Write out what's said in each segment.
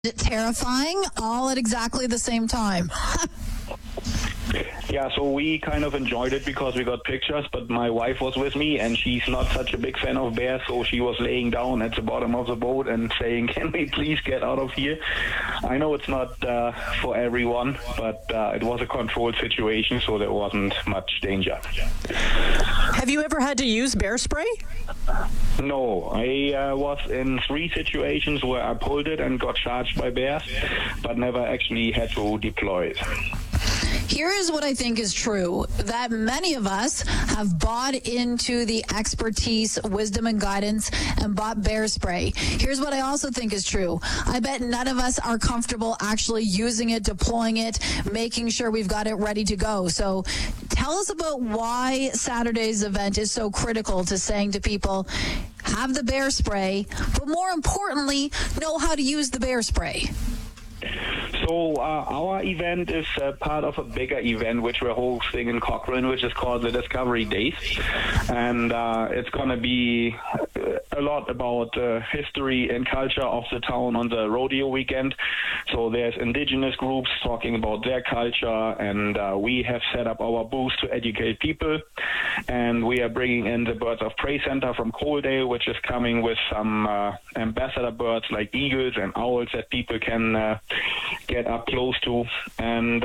terrifying, all at exactly the same time. Yeah, so we kind of enjoyed it because we got pictures, but my wife was with me and she's not such a big fan of bears, so she was laying down at the bottom of the boat and saying, "Can we please get out of here?" I know it's not for everyone, but it was a controlled situation, so there wasn't much danger. Have you ever had to use bear spray? No, I was in 3 situations where I pulled it and got charged by bears, but never actually had to deploy it. Here is what I think is true, that many of us have bought into the expertise, wisdom, and guidance and bought bear spray. Here's what I also think is true. I bet none of us are comfortable actually using it, deploying it, making sure we've got it ready to go. So tell us about why Saturday's event is so critical to saying to people, have the bear spray, but more importantly, know how to use the bear spray. So our event is part of a bigger event which we're hosting in Cochrane, which is called the Discovery Days. And it's going to be a lot about history and culture of the town on the rodeo weekend. So there's indigenous groups talking about their culture, and we have set up our booth to educate people. And we are bringing in the Birds of Prey Center from Coaldale, which is coming with some ambassador birds like eagles and owls that people can get up close to. And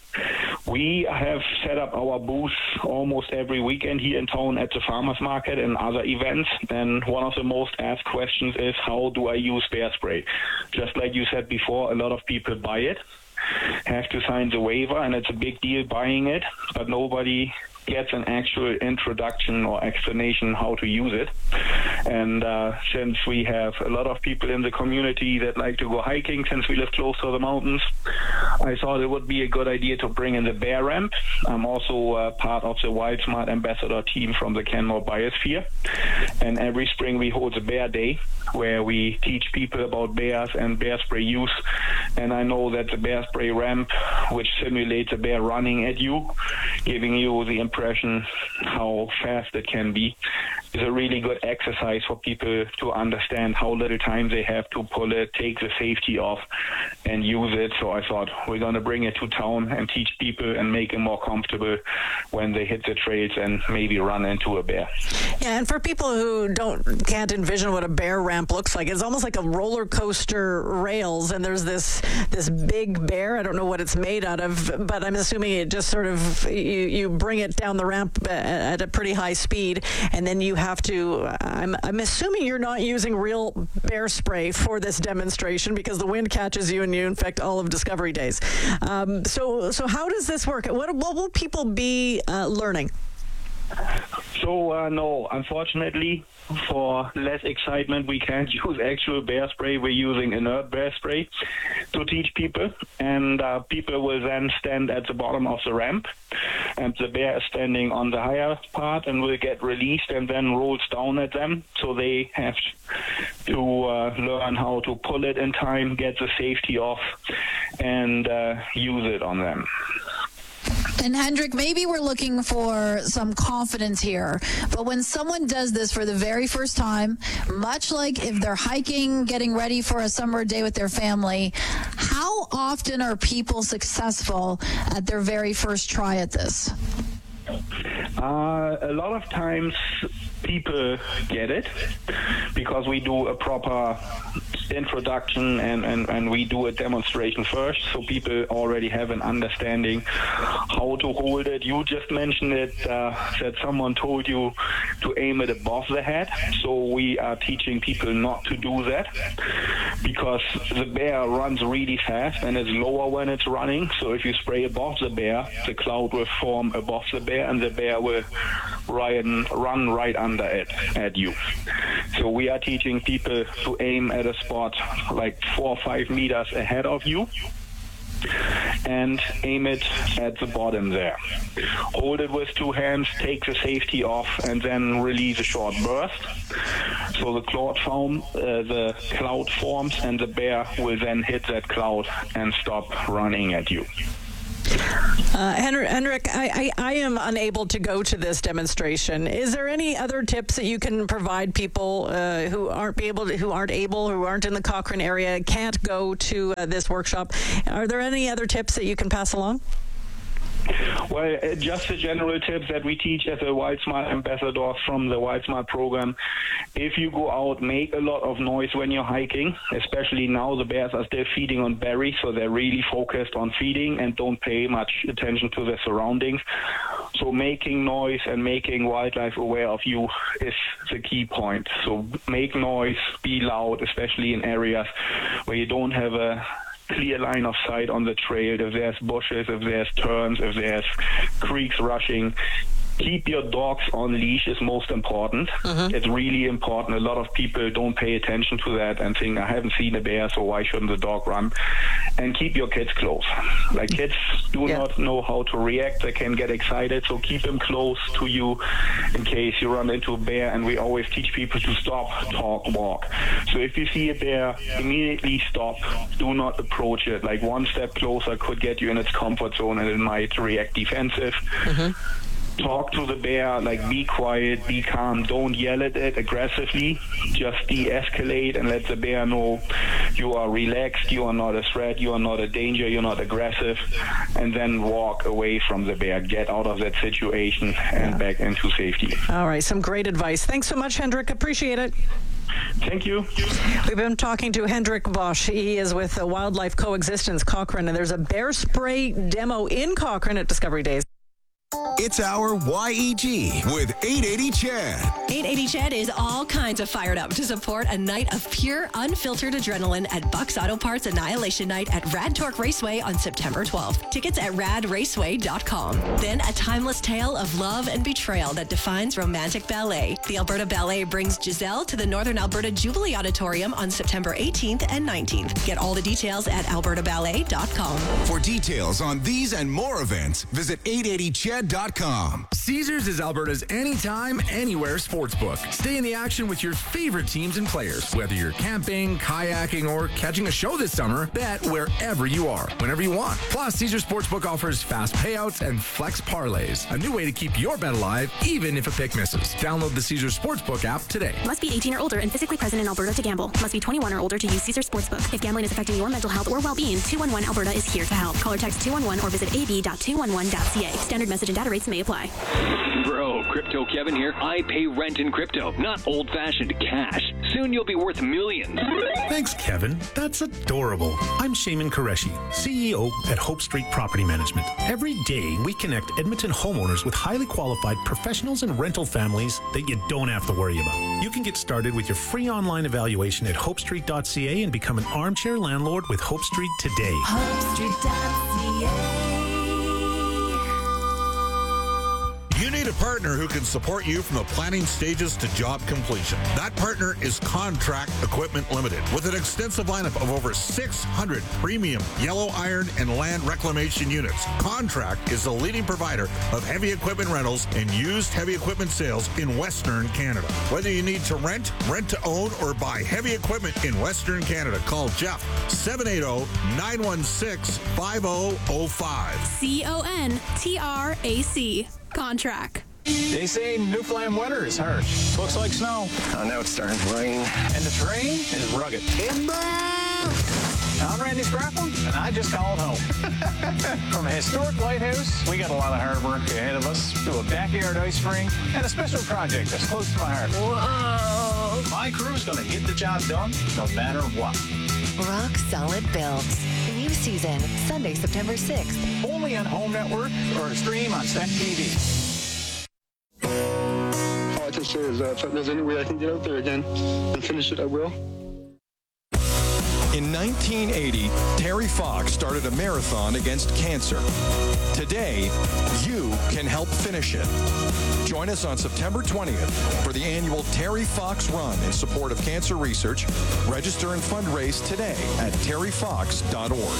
we have set up our booth almost every weekend here in town at the farmers market and other events. And one of the most asked questions is, how do I use bear spray? Just like you said before, a lot of people buy it, have to sign the waiver, and it's a big deal buying it, but nobody gets an actual introduction or explanation how to use it. And since we have a lot of people in the community that like to go hiking, since we live close to the mountains, I thought it would be a good idea to bring in the bear ramp. I'm also part of the Wild Smart Ambassador team from the Canmore Biosphere. And every spring we hold a bear day where we teach people about bears and bear spray use. And I know that the bear spray ramp, which simulates a bear running at you, giving you the impression how fast it can be, is a really good exercise for people to understand how little time they have to pull it, take the safety off, and use it. So I thought we're going to bring it to town and teach people and make them more comfortable when they hit the trails and maybe run into a bear. Yeah, and for people who can't envision what a bear ramp looks like, it's almost like a roller coaster rails, and there's this big bear. I don't know what it's made out of, but I'm assuming it just sort of, you bring it down the ramp at a pretty high speed, and then you have to, I'm assuming you're not using real bear spray for this demonstration because the wind catches you and you infect all of Discovery Days. So how does this work? What will people be learning? So, no, unfortunately, for less excitement, we can't use actual bear spray. We're using inert bear spray to teach people, and people will then stand at the bottom of the ramp, and the bear is standing on the higher part and will get released and then rolls down at them. So they have to learn how to pull it in time, get the safety off, and use it on them. And Hendrik, maybe we're looking for some confidence here, but when someone does this for the very first time, much like if they're hiking, getting ready for a summer day with their family, how often are people successful at their very first try at this? A lot of times people get it because we do a proper introduction and we do a demonstration first, so people already have an understanding how to hold it. You just mentioned it, that someone told you to aim it above the head, so we are teaching people not to do that because the bear runs really fast and it's lower when it's running. So if you spray above the bear, the cloud will form above the bear and the bear will run right under it at you. So we are teaching people to aim at a spot like 4 or 5 meters ahead of you and aim it at the bottom there. Hold it with 2 hands, take the safety off, and then release a short burst. So the cloud forms, and the bear will then hit that cloud and stop running at you. Henrik, I am unable to go to this demonstration. Is there any other tips that you can provide people who aren't in the Cochrane area, can't go to this workshop? Are there any other tips that you can pass along? Well, just the general tips that we teach as a Wild Smart ambassadors from the Wild Smart program. If you go out, make a lot of noise when you're hiking, especially now the bears are still feeding on berries, so they're really focused on feeding and don't pay much attention to the surroundings. So making noise and making wildlife aware of you is the key point. So make noise, be loud, especially in areas where you don't have a clear line of sight on the trail. If there's bushes, if there's turns, if there's creeks rushing, keep your dogs on leash is most important. It's really important. A lot of people don't pay attention to that and think, I haven't seen a bear, so why shouldn't the dog run? And keep your kids close. Like, kids do not know how to react. They can get excited, so keep them close to you in case you run into a bear. And we always teach people to stop, talk, walk. So if you see a bear, immediately stop. Do not approach it. Like, one step closer could get you in its comfort zone and it might react defensive. Talk to the bear, like, be quiet, be calm, don't yell at it aggressively, just de-escalate and let the bear know you are relaxed, you are not a threat, you are not a danger, you're not aggressive, and then walk away from the bear, get out of that situation and back into safety. All right, some great advice. Thanks so much, Hendrik. Appreciate it. Thank you. We've been talking to Hendrik Bosch. He is with Wildlife Coexistence Cochrane, and there's a bear spray demo in Cochrane at Discovery Days. It's our YEG with 880 Chad. 880 Chad is all kinds of fired up to support a night of pure, unfiltered adrenaline at Buck's Auto Parts Annihilation Night at Rad Torque Raceway on September 12th. Tickets at radraceway.com. Then a timeless tale of love and betrayal that defines romantic ballet. The Alberta Ballet brings Giselle to the Northern Alberta Jubilee Auditorium on September 18th and 19th. Get all the details at albertaballet.com. For details on these and more events, visit 880chad.com. Caesars is Alberta's anytime, anywhere sportsbook. Stay in the action with your favorite teams and players. Whether you're camping, kayaking, or catching a show this summer, bet wherever you are, whenever you want. Plus, Caesars Sportsbook offers fast payouts and flex parlays, a new way to keep your bet alive, even if a pick misses. Download the Caesars Sportsbook app today. Must be 18 or older and physically present in Alberta to gamble. Must be 21 or older to use Caesars Sportsbook. If gambling is affecting your mental health or well-being, 211 Alberta is here to help. Call or text 211 or visit ab.211.ca. Standard message and data rates may apply. Bro, Crypto Kevin here. I pay rent in crypto, not old-fashioned cash. Soon you'll be worth millions. Thanks, Kevin. That's adorable. I'm Shaman Qureshi, CEO at Hope Street Property Management. Every day, we connect Edmonton homeowners with highly qualified professionals and rental families that you don't have to worry about. You can get started with your free online evaluation at hopestreet.ca and become an armchair landlord with Hope Street today. HopeStreet.ca. You need a partner who can support you from the planning stages to job completion. That partner is Contract Equipment Limited. With an extensive lineup of over 600 premium yellow iron and land reclamation units, Contract is the leading provider of heavy equipment rentals and used heavy equipment sales in Western Canada. Whether you need to rent to own, or buy heavy equipment in Western Canada, call Jeff 780-916-5005. CONTRAC. Contract. They say Newfoundland winter is harsh. Looks like snow. Oh, now it's starting to rain. And the terrain is rugged. I'm Randy Scrappel, and I just called home. From a historic lighthouse, we got a lot of hard work ahead of us, to a backyard ice rink, and a special project that's close to my heart. Whoa! My crew's going to get the job done, no matter what. Rock Solid Builds. New season, Sunday, September 6th. Only on Home Network or stream on Stack TV. All I can say is if there's any way I can get out there again and finish it, I will. In 1980, Terry Fox started a marathon against cancer. Today, you can help finish it. Join us on September 20th for the annual Terry Fox Run in support of cancer research. Register and fundraise today at terryfox.org.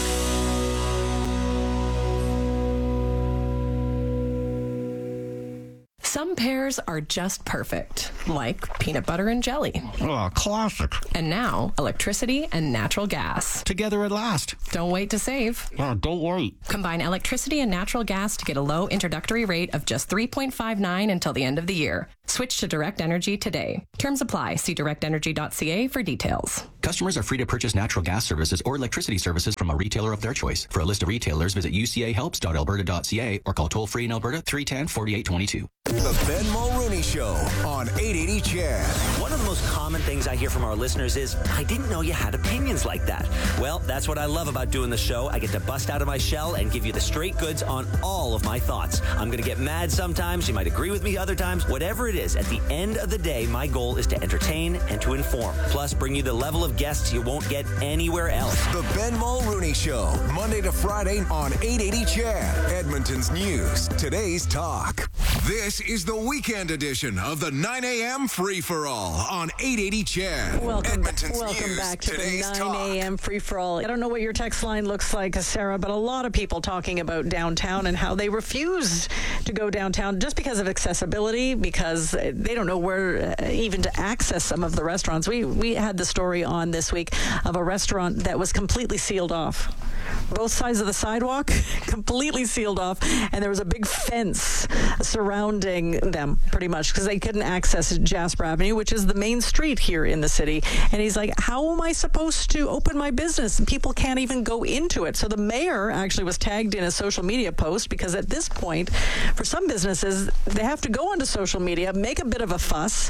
Some Some pairs are just perfect, like peanut butter and jelly. Oh, classic. And now, electricity and natural gas. Together at last. Don't wait to save. Oh, don't wait. Combine electricity and natural gas to get a low introductory rate of just $3.59 until the end of the year. Switch to Direct Energy today. Terms apply. See directenergy.ca for details. Customers are free to purchase natural gas services or electricity services from a retailer of their choice. For a list of retailers, visit ucahelps.alberta.ca or call toll-free in Alberta 310-4822. The Ben Mulrooney Show on 880 CHED. One of the most common things I hear from our listeners is, I didn't know you had opinions like that. Well, that's what I love about doing the show. I get to bust out of my shell and give you the straight goods on all of my thoughts. I'm going to get mad sometimes. You might agree with me other times. Whatever it is, at the end of the day, my goal is to entertain and to inform. Plus, bring you the level of guests you won't get anywhere else. The Ben Mulrooney Show, Monday to Friday on 880 CHED, Edmonton's news, today's talk. This is the weekend edition of the 9 a.m. Free-for-All on 880 CHED. Welcome back to today's the 9 a.m. Free-for-All. I don't know what your text line looks like, Sarah, but a lot of people talking about downtown and how they refuse to go downtown just because of accessibility, because they don't know where even to access some of the restaurants. We had the story on this week of a restaurant that was completely sealed off. Both sides of the sidewalk completely sealed off, and there was a big fence surrounding them pretty much because they couldn't access Jasper Avenue, which is the main street here in the city. And he's like, how am I supposed to open my business? And people can't even go into it. So the mayor actually was tagged in a social media post because at this point, for some businesses, they have to go onto social media, make a bit of a fuss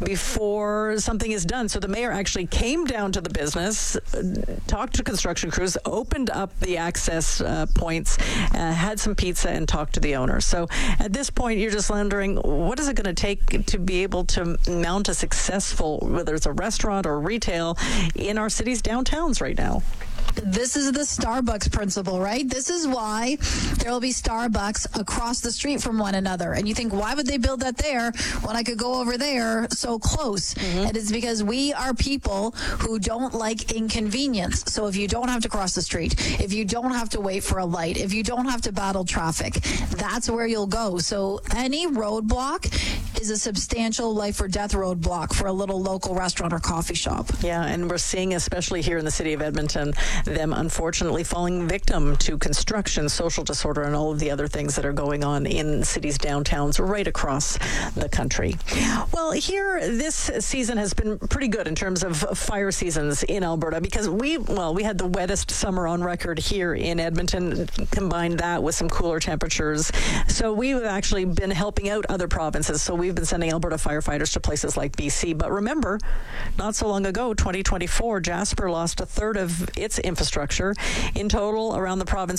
before something is done. So the mayor actually came down to the business, talked to construction crews, opened up the access points, had some pizza, and talked to the owner. So at this point, you're just wondering, what is it going to take to be able to mount a successful, whether it's a restaurant or retail, in our city's downtowns right now? This is the Starbucks principle, right? This is why there will be Starbucks across the street from one another. And you think, why would they build that there when I could go over there so close? And it's because we are people who don't like inconvenience. So if you don't have to cross the street, if you don't have to wait for a light, if you don't have to battle traffic, that's where you'll go. So any roadblock is a substantial life or death roadblock for a little local restaurant or coffee shop. Yeah, and we're seeing, especially here in the city of Edmonton, them unfortunately falling victim to construction, social disorder, and all of the other things that are going on in cities' downtowns right across the country. Well, here, this season has been pretty good in terms of fire seasons in Alberta because we had the wettest summer on record here in Edmonton, combined that with some cooler temperatures. So we've actually been helping out other provinces. So we've been sending Alberta firefighters to places like BC. But remember, not so long ago, 2024, Jasper lost a third of its infrastructure. In total, around the province,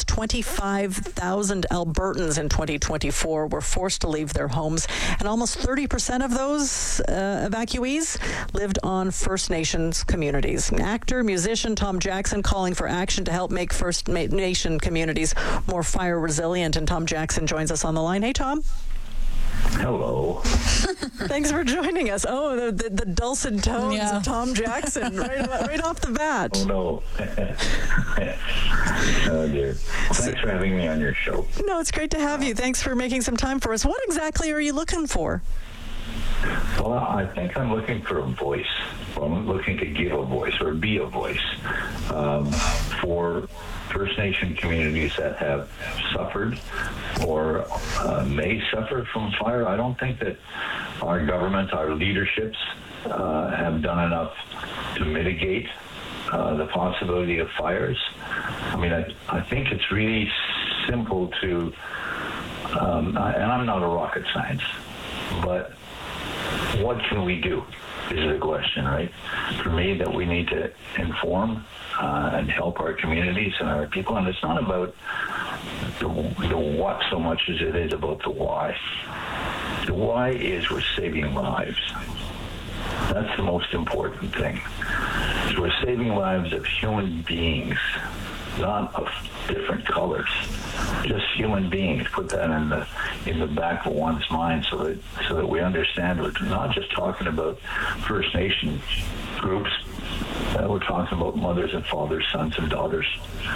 25,000 Albertans in 2024 were forced to leave their homes, and almost 30% of those evacuees lived on First Nations communities. Actor, musician Tom Jackson calling for action to help make First Nation communities more fire resilient, and Tom Jackson joins us on the line. Hey, Tom. Hello. Thanks for joining us. Oh, the dulcet tones of Tom Jackson right off the bat. Oh, no. Oh, dear. Thanks for having me on your show. No, it's great to have you. Thanks for making some time for us. What exactly are you looking for? Well, I think I'm looking for a voice. Well, I'm looking to give a voice or be a voice for First Nation communities that have suffered or may suffer from fire. I don't think that our government, our leaderships have done enough to mitigate the possibility of fires. I mean, I think it's really simple to, and I'm not a rocket science, but what can we do is the question, right? For me, that we need to inform and help our communities and our people. And it's not about the what so much as it is about the why. The why is we're saving lives. That's the most important thing. So we're saving lives of human beings, not of different colors, just human beings. Put that in the back of one's mind so that we understand we're not just talking about First Nation groups, We're talking about mothers and fathers, sons and daughters.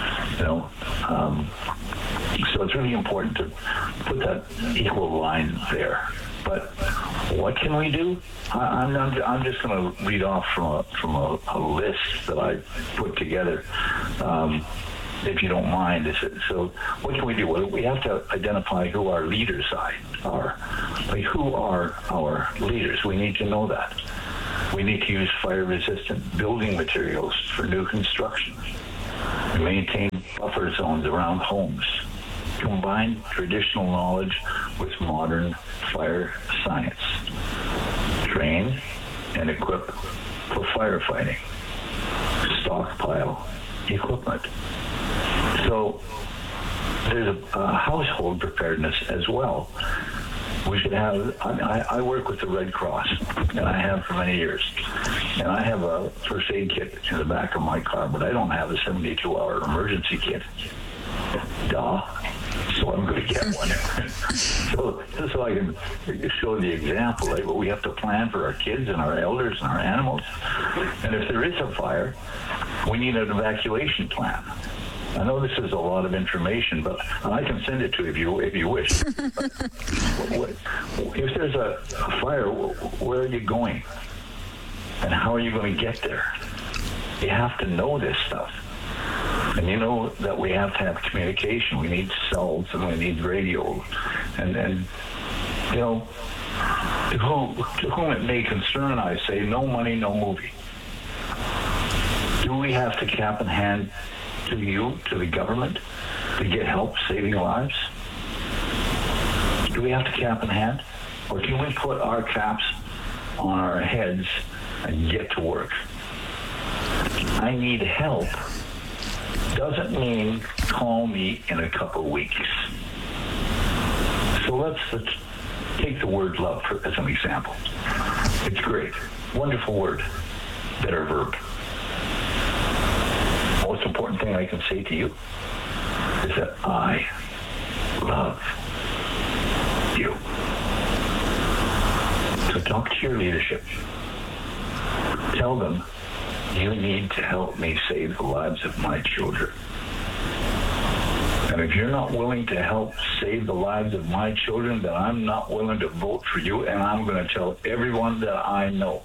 So it's really important to put that equal line there. But what can we do? I'm just going to read off from a list that I put together, if you don't mind. So what can we do? Well, we have to identify who our leaders are. Like, who are our leaders? We need to know that. We need to use fire-resistant building materials for new construction. Maintain buffer zones around homes. Combine traditional knowledge with modern fire science. Train and equip for firefighting. Stockpile equipment. So there's a household preparedness as well. We should have, I work with the Red Cross, and I have for many years. And I have a first aid kit in the back of my car, but I don't have a 72-hour emergency kit. Duh. So I'm going to get one. So just so I can show the example, right? But we have to plan for our kids and our elders and our animals. And if there is a fire, we need an evacuation plan. I know this is a lot of information, but I can send it to you if you wish. If there's a fire, where are you going? And how are you going to get there? You have to know this stuff. And you know that we have to have communication. We need cells and we need radio. And you know, to whom it may concern, I say, no money, no movie. Do we have to cap in hand to you, to the government, to get help saving lives? Do we have to cap in hand? Or can we put our caps on our heads and get to work? I need help doesn't mean call me in a couple weeks. So let's take the word love as an example. It's great. Wonderful word. Better verb. Most important thing I can say to you is that I love you. So talk to your leadership. Tell them you need to help me save the lives of my children. And if you're not willing to help save the lives of my children, then I'm not willing to vote for you, and I'm going to tell everyone that I know.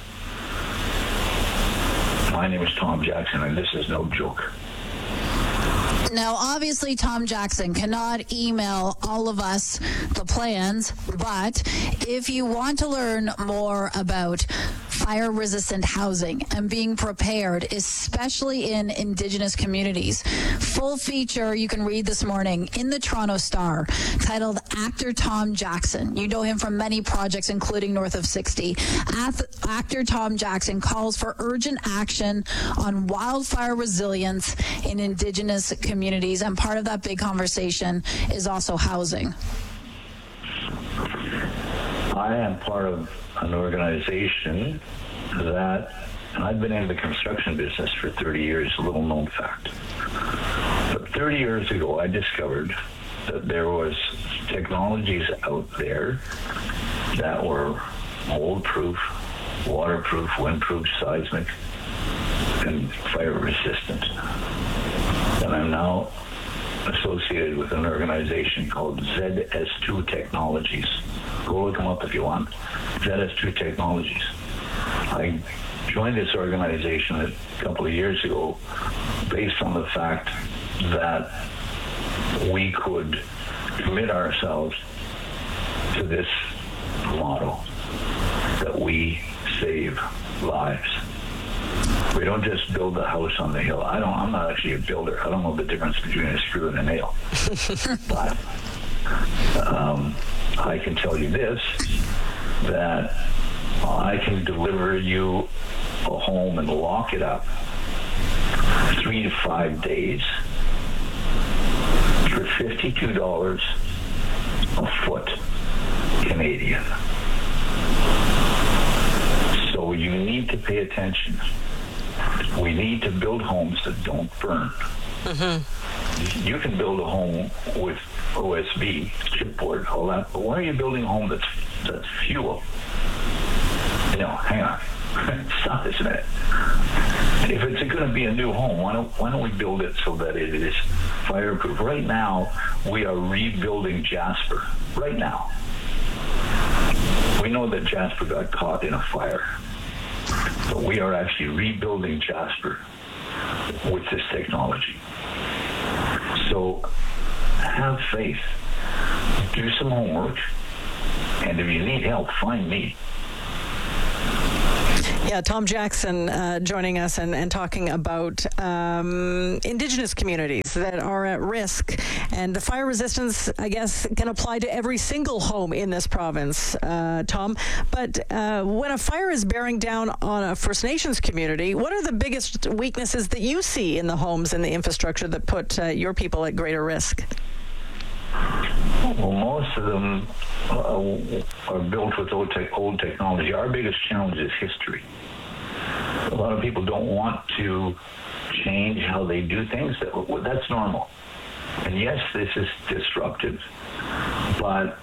My name is Tom Jackson, and this is no joke. Now, obviously, Tom Jackson cannot email all of us the plans, but if you want to learn more about fire-resistant housing and being prepared, especially in Indigenous communities, full feature you can read this morning in the Toronto Star titled Actor Tom Jackson. You know him from many projects, including North of 60. Actor Tom Jackson calls for urgent action on wildfire resilience in Indigenous communities, and part of that big conversation is also housing. I am part of an organization that, and I've been in the construction business for 30 years, a little known fact. But 30 years ago, I discovered that there was technologies out there that were mold-proof, waterproof, windproof, seismic, and fire-resistant. And I'm now associated with an organization called ZS2 Technologies. Go look them up if you want. ZS2 Technologies. I joined this organization a couple of years ago based on the fact that we could commit ourselves to this motto, that we save lives. We don't just build a house on the hill. I'm not actually a builder. I don't know the difference between a screw and a nail. But I can tell you this, that I can deliver you a home and lock it up 3 to 5 days for $52 a foot Canadian. So you need to pay attention. We need to build homes that don't burn. Mm-hmm. You can build a home with OSB, chipboard, all that, but why are you building a home that's fuel? Hang on. Stop this a minute. if it's going to be a new home, why don't we build it so that it is fireproof? Right now, we are rebuilding Jasper. Right now. We know that Jasper got caught in a fire. But we are actually rebuilding Jasper with this technology. So have faith. Do some homework. And if you need help, find me. Yeah, Tom Jackson joining us and talking about Indigenous communities that are at risk. And the fire resistance, I guess, can apply to every single home in this province, Tom. But when a fire is bearing down on a First Nations community, what are the biggest weaknesses that you see in the homes and the infrastructure that put your people at greater risk? Well, most of them are built with old technology. Our biggest challenge is history. A lot of people don't want to change how they do things. That's normal. And yes, this is disruptive. But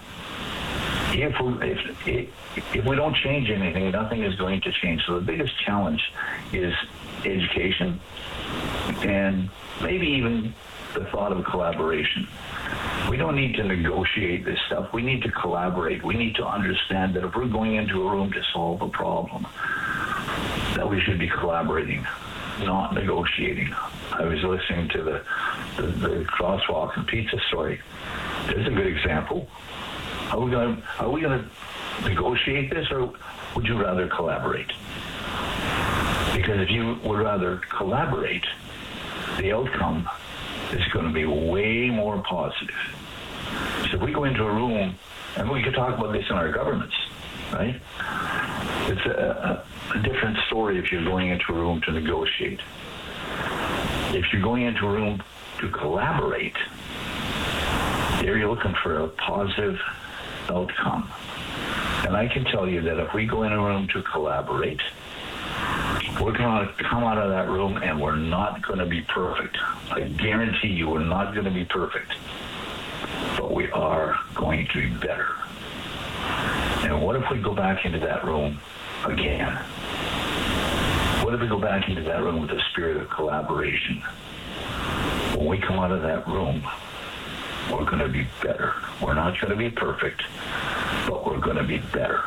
if we don't change anything, nothing is going to change. So the biggest challenge is education and maybe even the thought of collaboration. We don't need to negotiate this stuff. We need to collaborate. We need to understand that if we're going into a room to solve a problem, that we should be collaborating, not negotiating. I was listening to the crosswalk and pizza story. There's a good example. Are we going to negotiate this, or would you rather collaborate? Because if you would rather collaborate, the outcome is going to be way more positive. So if we go into a room, and we could talk about this in our governments, right? It's a different story if you're going into a room to negotiate. If you're going into a room to collaborate, there you're looking for a positive outcome. And I can tell you that if we go in a room to collaborate, we're going to come out of that room and we're not going to be perfect. I guarantee you we're not going to be perfect. But we are going to be better. And what if we go back into that room again? What if we go back into that room with a spirit of collaboration? When we come out of that room, we're going to be better. We're not going to be perfect, but we're going to be better.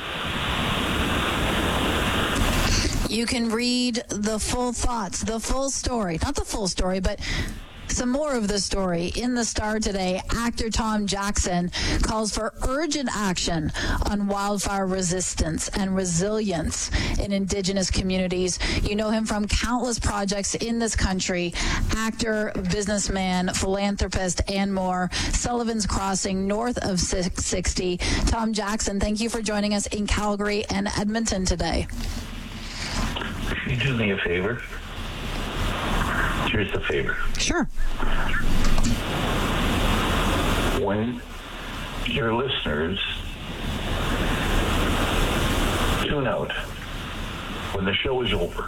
You can read the full thoughts, the full story, not the full story, but some more of the story in the Star today. Actor Tom Jackson calls for urgent action on wildfire resistance and resilience in Indigenous communities. You know him from countless projects in this country, actor, businessman, philanthropist, and more. Sullivan's Crossing, north of 660. Tom Jackson, thank you for joining us in Calgary and Edmonton today. Can you do me a favor? Here's the favor. Sure. When your listeners tune out, when the show is over,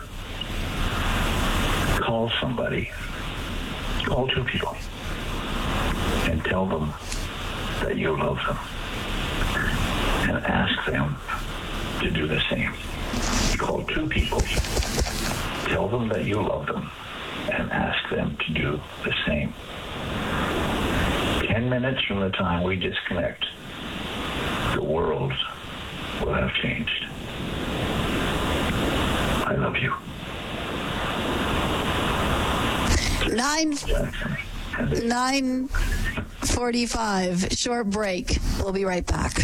call somebody, call two people, and tell them that you love them, and ask them to do the same. Call two people, tell them that you love them, and ask them to do the same. 10 minutes from the time we disconnect, the world will have changed. I love you. 9:45, short break. We'll be right back.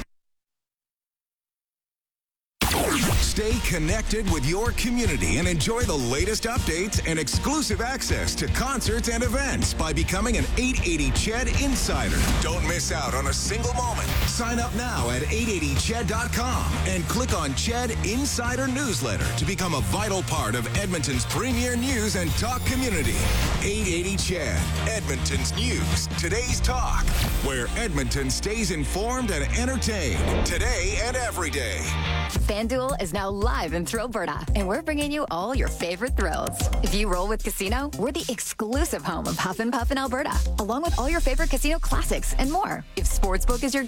Stay connected with your community and enjoy the latest updates and exclusive access to concerts and events by becoming an 880 CHED Insider. Don't miss out on a single moment. Sign up now at 880ched.com and click on CHED Insider Newsletter to become a vital part of Edmonton's premier news and talk community. 880 CHED, Edmonton's news, today's talk, where Edmonton stays informed and entertained today and every day. FanDuel is now live in Thrillberta, and we're bringing you all your favorite thrills. If you roll with Casino, we're the exclusive home of Huff and Puff in Alberta, along with all your favorite casino classics and more. If Sportsbook is your game,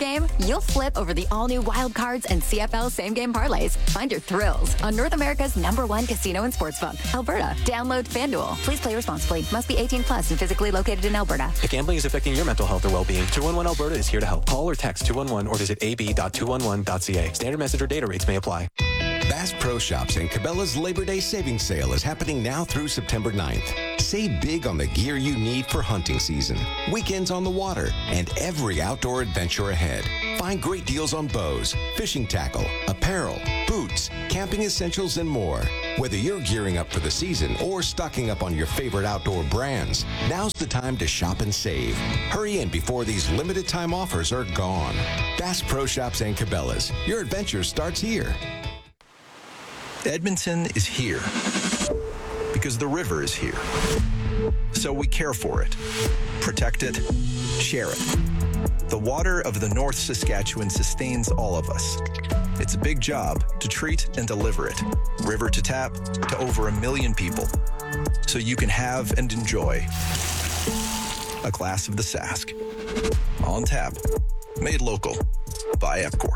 you'll flip over the all-new Wild Cards and CFL same-game parlays. Find your thrills on North America's #1 casino and sportsbook, Alberta. Download FanDuel. Please play responsibly. Must be 18 plus and physically located in Alberta. If gambling is affecting your mental health or well-being, 211 Alberta is here to help. Call or text 211 or visit ab.211.ca. Standard message or data rates may apply. Bass Pro Shops and Cabela's Labor Day Savings Sale is happening now through September 9th. Save big on the gear you need for hunting season, weekends on the water, and every outdoor adventure ahead. Find great deals on bows, fishing tackle, apparel, boots, camping essentials, and more. Whether you're gearing up for the season or stocking up on your favorite outdoor brands, now's the time to shop and save. Hurry in before these limited time offers are gone. Bass Pro Shops and Cabela's. Your adventure starts here. Edmonton is here because the river is here. So we care for it, protect it, share it. The water of the North Saskatchewan sustains all of us. It's a big job to treat and deliver it, river to tap, to over 1 million people. So you can have and enjoy a glass of the Sask. On tap, made local by Epcor.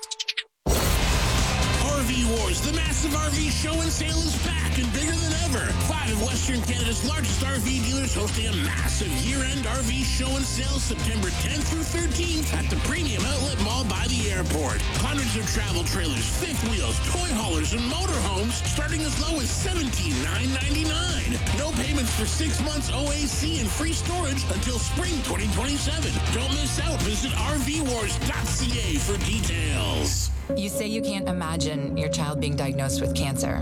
RV Wars, the massive RV show and sale is back and bigger than ever. 5 of Western Canada's largest RV dealers hosting a massive year-end RV show and sale September 10th through 13th at the Premium Outlet Mall by the airport. Hundreds of travel trailers, fifth wheels, toy haulers, and motorhomes starting as low as $17,999. No payments for 6 months OAC and free storage until spring 2027. Don't miss out. Visit rvwars.ca for details. You say you can't imagine your child being diagnosed with cancer,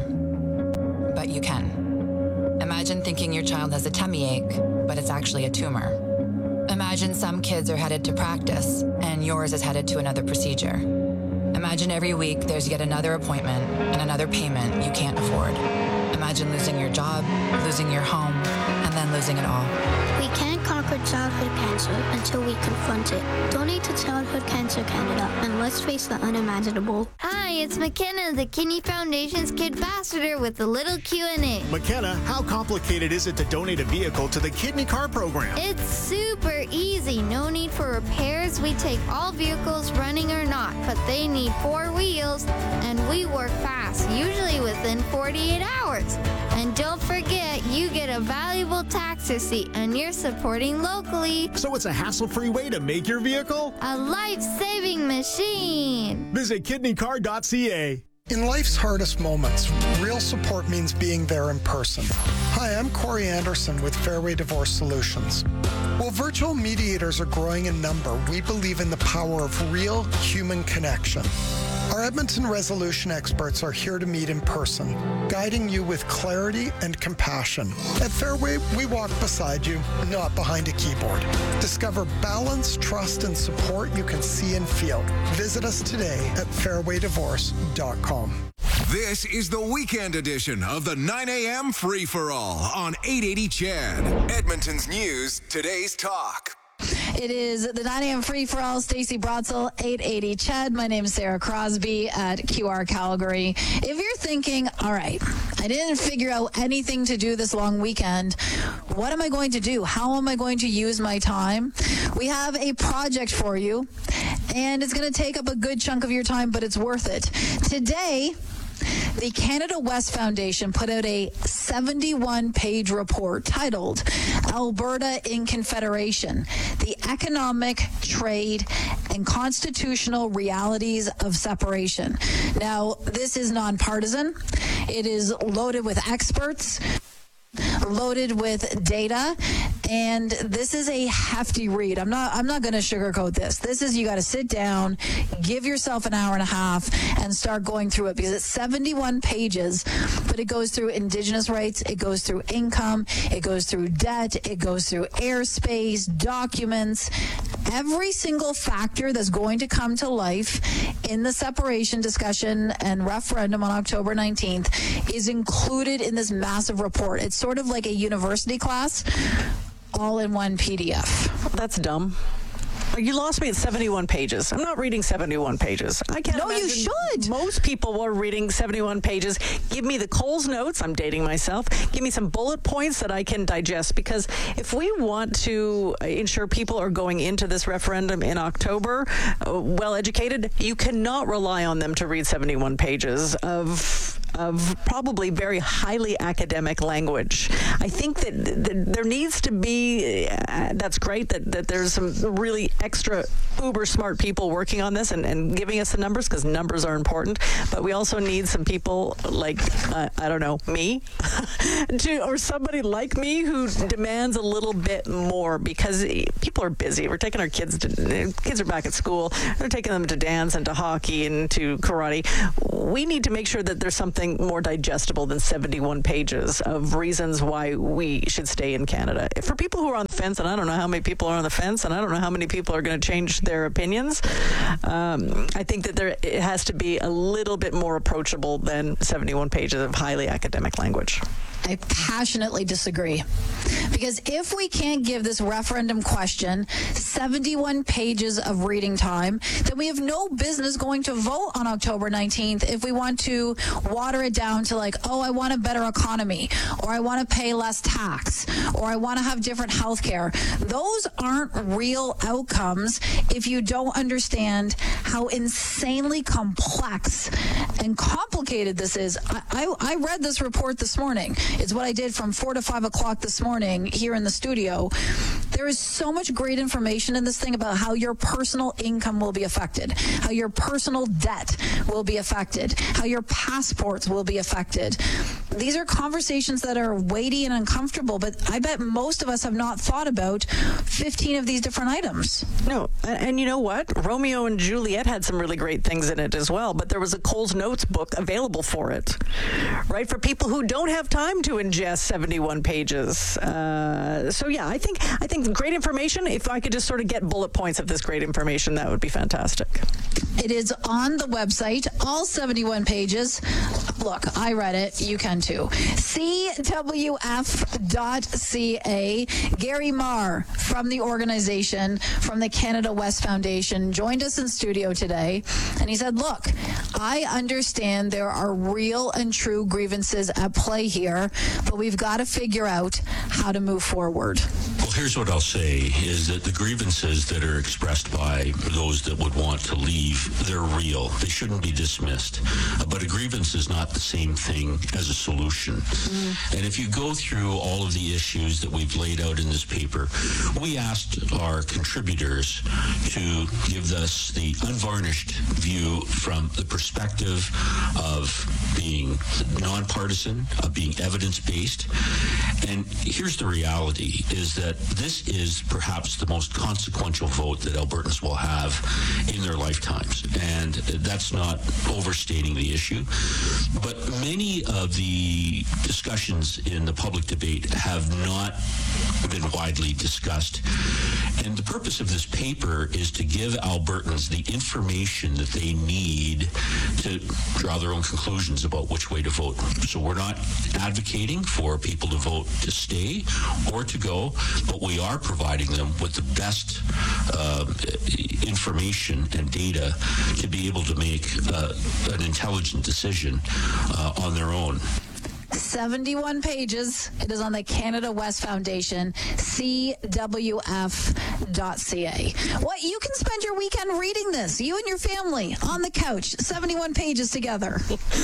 but you can. Imagine thinking your child has a tummy ache, but it's actually a tumor. Imagine some kids are headed to practice, and yours is headed to another procedure. Imagine every week there's yet another appointment and another payment you can't afford. Imagine losing your job, losing your home, and then losing it all. We can't conquer childhood cancer until we confront it. Donate to Childhood Cancer Canada, and let's face the unimaginable. Hi, it's McKenna, the Kidney Foundation's Kid Ambassador with a little Q&A. McKenna, how complicated is it to donate a vehicle to the Kidney Car Program? It's super easy. No need for repairs. We take all vehicles, running or not, but they need 4 wheels, and we work fast, usually within 48 hours. And don't forget, you get a valuable tax receipt, and you're supporting locally. So it's a hassle-free way to make your vehicle a life-saving machine. Visit kidneycar.ca. In life's hardest moments, real support means being there in person. Hi, I'm Corey Anderson with Fairway Divorce Solutions. While virtual mediators are growing in number, we believe in the power of real human connection. Our Edmonton resolution experts are here to meet in person, guiding you with clarity and compassion. At Fairway, we walk beside you, not behind a keyboard. Discover balance, trust, and support you can see and feel. Visit us today at fairwaydivorce.com. This is the weekend edition of the 9 a.m. Free-for-All on 880 Chad. Edmonton's news, today's talk. It is the 9 a.m. free-for-all. Stacey Brotzel, 880 Chad. My name is Sarah Crosby at QR Calgary. If you're thinking, all right, I didn't figure out anything to do this long weekend, what am I going to do? How am I going to use my time? We have a project for you, and it's going to take up a good chunk of your time, but it's worth it. Today, the Canada West Foundation put out a 71-page report titled Alberta in Confederation, the Economic, Trade, and Constitutional Realities of Separation. Now, this is nonpartisan. It is loaded with experts, loaded with data, and this is a hefty read. I'm not going to sugarcoat this. This is, you got to sit down, give yourself an hour and a half, and start going through it, because it's 71 pages, but it goes through Indigenous rights, it goes through income, it goes through debt, it goes through airspace, documents, every single factor that's going to come to life in the separation discussion and referendum on October 19th is included in this massive report. It's sort of like a university class, all in one PDF. That's dumb. You lost me at 71 pages. I'm not reading 71 pages. I can't No, you imagine should. Most people are reading 71 pages. Give me the Coles Notes. I'm dating myself. Give me some bullet points that I can digest, because if we want to ensure people are going into this referendum in October well educated, you cannot rely on them to read 71 pages of probably very highly academic language. I think that there needs to be, that's great that there's some really extra uber smart people working on this and giving us the numbers, because numbers are important, but we also need some people like, I don't know, me, or somebody like me who demands a little bit more, because people are busy. We're taking our kids are back at school. They're taking them to dance and to hockey and to karate. We need to make sure that there's something more digestible than 71 pages of reasons why we should stay in Canada. For people who are on the fence, and I don't know how many people are on the fence, and I don't know how many people are going to change their opinions, I think that it has to be a little bit more approachable than 71 pages of highly academic language. I passionately disagree. Because if we can't give this referendum question 71 pages of reading time, then we have no business going to vote on October 19th if we want to water it down to like, oh, I want a better economy, or I want to pay less tax, or I want to have different health care. Those aren't real outcomes if you don't understand how insanely complex and complicated this is. I read this report this morning. It's what I did from 4 to 5 o'clock this morning here in the studio. There is so much great information in this thing about how your personal income will be affected, how your personal debt will be affected, how your passports will be affected. These are conversations that are weighty and uncomfortable, but I bet most of us have not thought about 15 of these different items. No, and you know what? Romeo and Juliet had some really great things in it as well, but there was a Coles Notes book available for it, right? For people who don't have time to ingest 71 pages. So yeah, I think great information. If I could just sort of get bullet points of this great information, that would be fantastic. It is on the website, all 71 pages. Look, I read it. You can too. CWF.ca. Gary Marr from the organization, from the Canada West Foundation, joined us in studio today. And he said, look, I understand there are real and true grievances at play here, but we've got to figure out how to move forward. Well, here's what I'll say, is that the grievances that are expressed by those that would want to leave, they're real. They shouldn't be dismissed. But a grievance is not the same thing as a solution. And if you go through all of the issues that we've laid out in this paper, we asked our contributors to give us the unvarnished view from the perspective of being nonpartisan, of being evidence-based. And here's the reality, is that this is perhaps the most consequential vote that Albertans will have in their lifetimes. And that's not overstating the issue. But many of the discussions in the public debate have not been widely discussed. And the purpose of this paper is to give Albertans the information that they need to draw their own conclusions about which way to vote. So we're not advocating for people to vote to stay or to go, but we are providing them with the best information and data to be able to make an intelligent decision on their own. 71 pages. It is on the Canada West Foundation, CWF.ca. What, you can spend your weekend reading this, you and your family, on the couch, 71 pages together.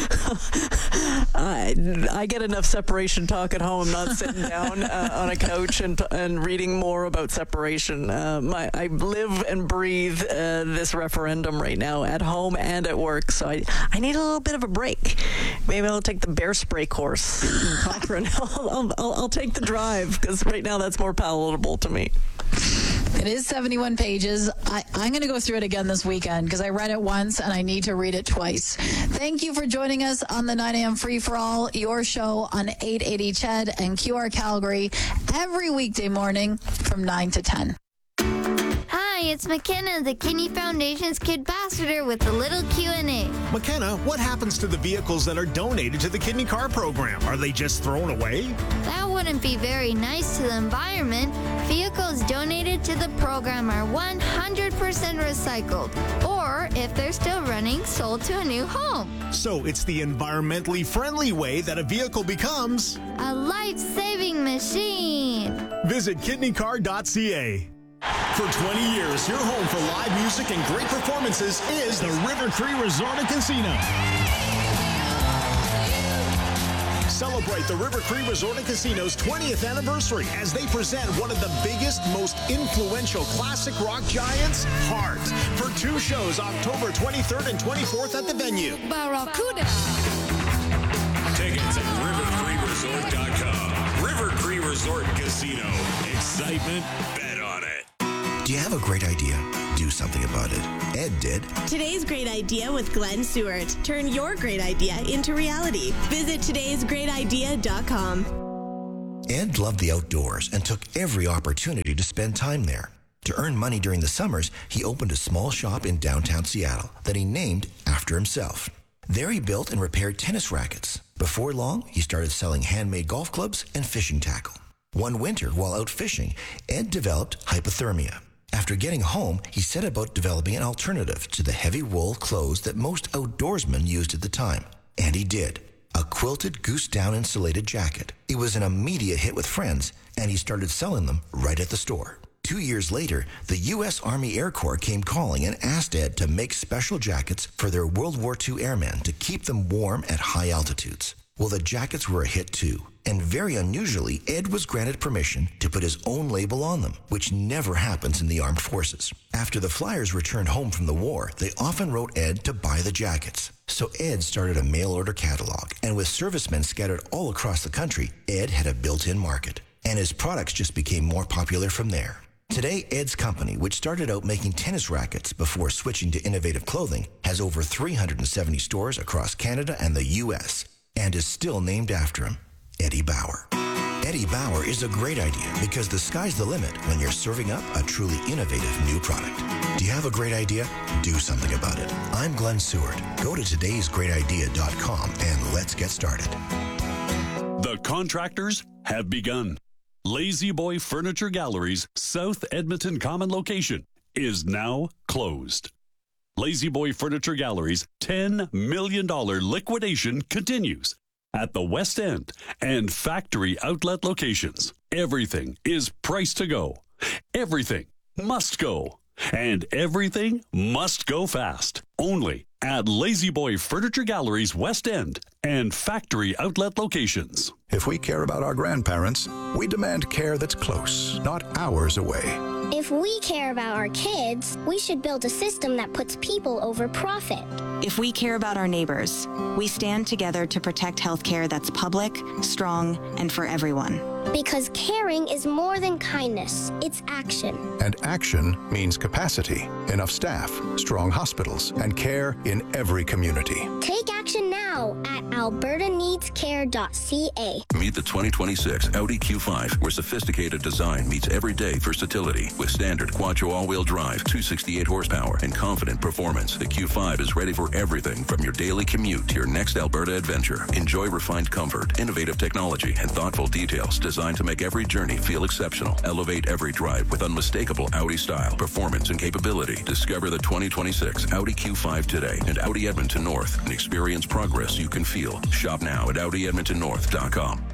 I get enough separation talk at home, not sitting down on a couch and reading more about separation. I live and breathe this referendum right now at home and at work, so I need a little bit of a break. Maybe I'll take the bear spray course in Cochrane. I'll take the drive, because right now that's more palatable to me. It is 71 pages. I'm going to go through it again this weekend because I read it once and I need to read it twice. Thank you for joining us on the 9 a.m. Free for All, your show on 880 CHED and QR Calgary every weekday morning from 9 to 10. Hi, it's McKenna, the Kidney Foundation's Kid Ambassador, with a little Q&A. McKenna, what happens to the vehicles that are donated to the Kidney Car Program? Are they just thrown away? That wouldn't be very nice to the environment. Vehicles donated to the program are 100% recycled, or if they're still running, sold to a new home. So it's the environmentally friendly way that a vehicle becomes a life-saving machine. Visit kidneycar.ca. For 20 years, your home for live music and great performances is the River Cree Resort and Casino. Celebrate the River Cree Resort and Casino's 20th anniversary as they present one of the biggest, most influential classic rock giants, Heart, for 2 shows October 23rd and 24th at the venue. Barracuda. Tickets at rivercreeresort.com. River Cree Resort and Casino. Excitement, bet on it. Do you have a great idea? Do something about it. Ed did. Today's Great Idea with Glenn Seward. Turn your great idea into reality. Visit todaysgreatidea.com. Ed loved the outdoors and took every opportunity to spend time there. To earn money during the summers, he opened a small shop in downtown Seattle that he named after himself. There he built and repaired tennis rackets. Before long, he started selling handmade golf clubs and fishing tackle. One winter, while out fishing, Ed developed hypothermia. After getting home, he set about developing an alternative to the heavy wool clothes that most outdoorsmen used at the time. And he did. A quilted goose-down insulated jacket. It was an immediate hit with friends, and he started selling them right at the store. 2 years later, the U.S. Army Air Corps came calling and asked Ed to make special jackets for their World War II airmen to keep them warm at high altitudes. Well, the jackets were a hit too. And very unusually, Ed was granted permission to put his own label on them, which never happens in the armed forces. After the flyers returned home from the war, they often wrote Ed to buy the jackets. So Ed started a mail-order catalog, and with servicemen scattered all across the country, Ed had a built-in market. And his products just became more popular from there. Today, Ed's company, which started out making tennis rackets before switching to innovative clothing, has over 370 stores across Canada and the U.S., and is still named after him. Eddie Bauer. Eddie Bauer is a great idea because the sky's the limit when you're serving up a truly innovative new product. Do you have a great idea? Do something about it. I'm Glenn Seward. Go to todaysgreatidea.com and let's get started. The contractors have begun. Lazy Boy Furniture Gallery's South Edmonton Common location is now closed. Lazy Boy Furniture Gallery's $10 million liquidation continues at the West End and factory outlet locations. Everything is priced to go. Everything must go. And everything must go fast. Only at Lazy Boy Furniture Gallery's West End and factory outlet locations. If we care about our grandparents, we demand care that's close, not hours away. If we care about our kids, we should build a system that puts people over profit. If we care about our neighbors, we stand together to protect healthcare that's public, strong, and for everyone. Because caring is more than kindness, it's action. And action means capacity, enough staff, strong hospitals, and care in every community. Take action now at albertaneedscare.ca. Meet the 2026 Audi Q5, where sophisticated design meets everyday versatility. With standard Quattro all-wheel drive, 268 horsepower, and confident performance, the Q5 is ready for everything from your daily commute to your next Alberta adventure. Enjoy refined comfort, innovative technology, and thoughtful details designed to make every journey feel exceptional. Elevate every drive with unmistakable Audi style, performance, and capability. Discover the 2026 Audi Q5 today at Audi Edmonton North and experience progress you can feel. Shop now at AudiEdmontonNorth.com.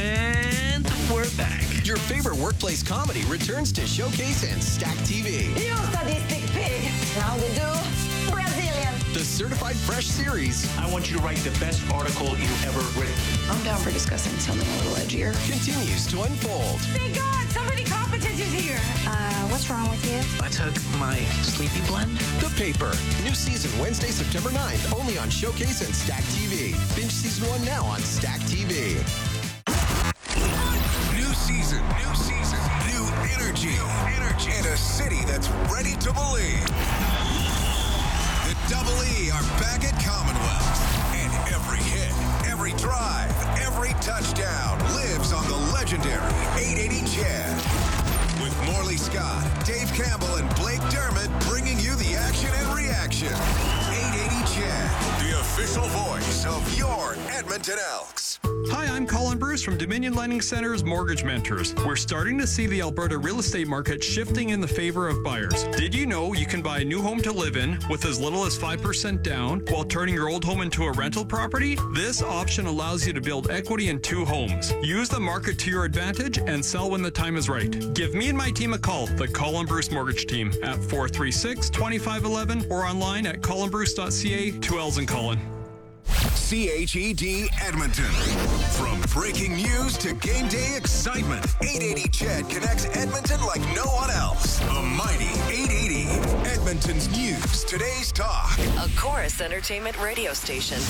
And we're back. Your favorite workplace comedy returns to Showcase and Stack TV. You sadistic pig. How they do? Brazilian. The Certified Fresh series. I want you to write the best article you've ever written. I'm down for discussing something a little edgier. Continues to unfold. Thank God, somebody competent is here. What's wrong with you? I took my sleepy blend. The Paper. New season Wednesday, September 9th, only on Showcase and Stack TV. Binge season 1 now on Stack TV. New season, new energy, and a city that's ready to believe. The Double E are back at Commonwealth, and every hit, every drive, every touchdown lives on the legendary 880 Chad. With Morley Scott, Dave Campbell, and Blake Dermott bringing you the action and reaction. 880 Chad, the official voice of your Edmonton Elks. Hi, I'm Colin Bruce from Dominion Lending Center's Mortgage Mentors. We're starting to see the Alberta real estate market shifting in the favor of buyers. Did you know you can buy a new home to live in with as little as 5% down while turning your old home into a rental property? This option allows you to build equity in 2 homes. Use the market to your advantage and sell when the time is right. Give me and my team a call, the Colin Bruce Mortgage Team, at 436-2511 or online at colinbruce.ca. 2 L's in Colin. CHED Edmonton. From breaking news to game day excitement, 880 CHED connects Edmonton like no one else. The mighty 880. Edmonton's news, today's talk. A Chorus Entertainment radio station.